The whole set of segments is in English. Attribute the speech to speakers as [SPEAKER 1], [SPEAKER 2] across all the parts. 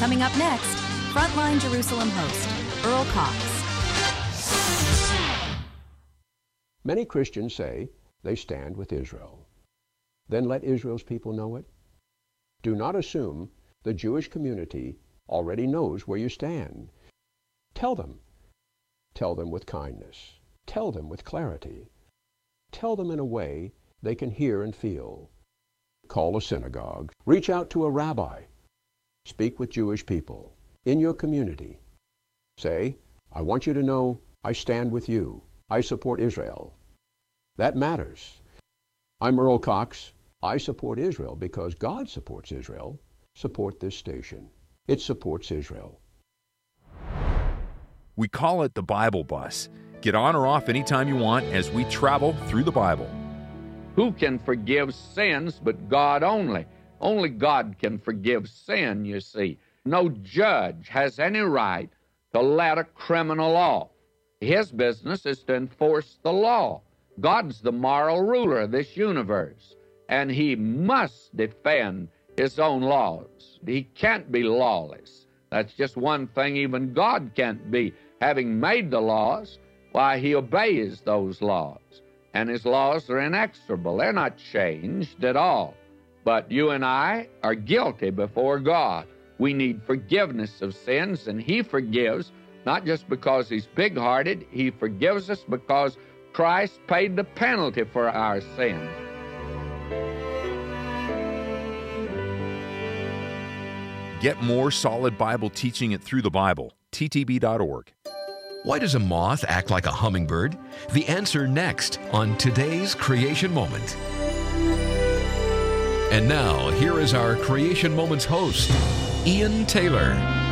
[SPEAKER 1] Coming up next, Frontline Jerusalem host, Earl Cox.
[SPEAKER 2] Many Christians say they stand with Israel. Then let Israel's people know it. Do not assume the Jewish community already knows where you stand. Tell them. Tell them with kindness. Tell them with clarity. Tell them in a way they can hear and feel. Call a synagogue. Reach out to a rabbi. Speak with Jewish people in your community. Say, I want you to know I stand with you. I support Israel. That matters. I'm Earl Cox. I support Israel because God supports Israel. Support this station. It supports Israel.
[SPEAKER 3] We call it the Bible Bus. Get on or off anytime you want as we travel through the Bible.
[SPEAKER 4] Who can forgive sins but God only? Only God can forgive sin, you see. No judge has any right to let a criminal off. His business is to enforce the law. God's the moral ruler of this universe, and he must defend his own laws. He can't be lawless. That's just one thing even God can't be. Having made the laws, why, he obeys those laws. And his laws are inexorable. They're not changed at all. But you and I are guilty before God. We need forgiveness of sins, and he forgives, not just because he's big-hearted. He forgives us because Christ paid the penalty for our sins.
[SPEAKER 3] Get more solid Bible teaching it through the Bible. ttb.org.
[SPEAKER 5] Why does a moth act like a hummingbird? The answer next on today's Creation Moment. And now, here is our Creation Moments host, Ian Taylor.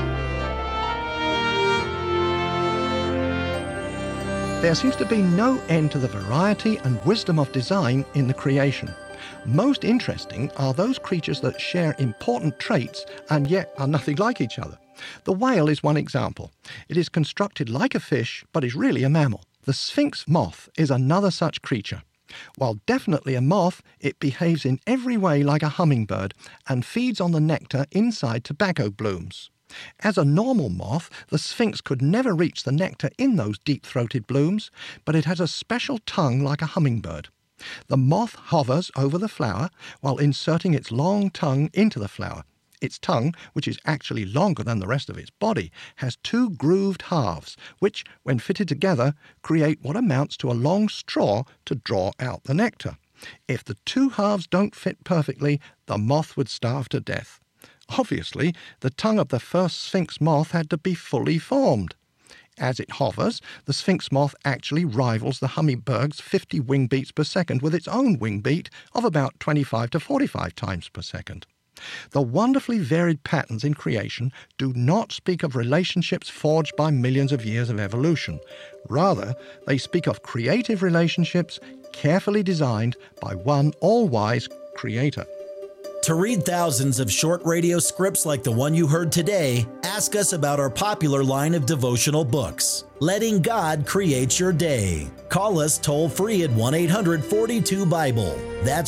[SPEAKER 6] There seems to be no end to the variety and wisdom of design in the creation. Most interesting are those creatures that share important traits and yet are nothing like each other. The whale is one example. It is constructed like a fish, but is really a mammal. The Sphinx moth is another such creature. While definitely a moth, it behaves in every way like a hummingbird and feeds on the nectar inside tobacco blooms. As a normal moth, the Sphinx could never reach the nectar in those deep-throated blooms, but it has a special tongue like a hummingbird. The moth hovers over the flower while inserting its long tongue into the flower. Its tongue, which is actually longer than the rest of its body, has two grooved halves, which, when fitted together, create what amounts to a long straw to draw out the nectar. If the two halves don't fit perfectly, the moth would starve to death. Obviously, the tongue of the first Sphinx moth had to be fully formed. As it hovers, the Sphinx moth actually rivals the hummingbird's 50 wing beats per second with its own wing beat of about 25 to 45 times per second. The wonderfully varied patterns in creation do not speak of relationships forged by millions of years of evolution. Rather, they speak of creative relationships carefully designed by one all-wise creator.
[SPEAKER 7] To read thousands of short radio scripts like the one you heard today, ask us about our popular line of devotional books, Letting God Create Your Day. Call us toll-free at 1-800-42-BIBLE. That's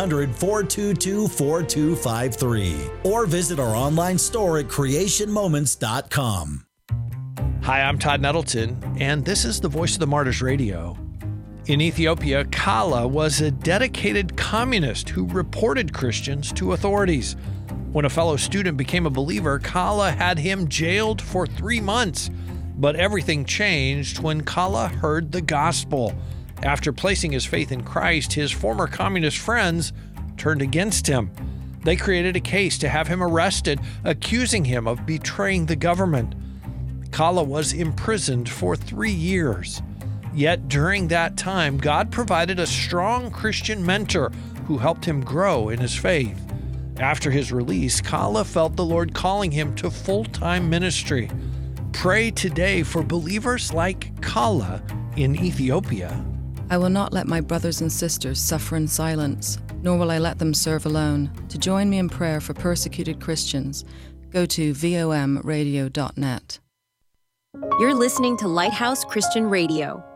[SPEAKER 7] 1-800-422-4253. Or visit our online store at creationmoments.com.
[SPEAKER 8] Hi, I'm Todd Nettleton, and this is the Voice of the Martyrs Radio. In Ethiopia, Kala was a dedicated communist who reported Christians to authorities. When a fellow student became a believer, Kala had him jailed for 3 months. But everything changed when Kala heard the gospel. After placing his faith in Christ, his former communist friends turned against him. They created a case to have him arrested, accusing him of betraying the government. Kala was imprisoned for 3 years. Yet during that time, God provided a strong Christian mentor who helped him grow in his faith. After his release, Kala felt the Lord calling him to full-time ministry. Pray today for believers like Kala in Ethiopia.
[SPEAKER 9] I will not let my brothers and sisters suffer in silence, nor will I let them serve alone. To join me in prayer for persecuted Christians, go to vomradio.net.
[SPEAKER 10] You're listening to Lighthouse Christian Radio.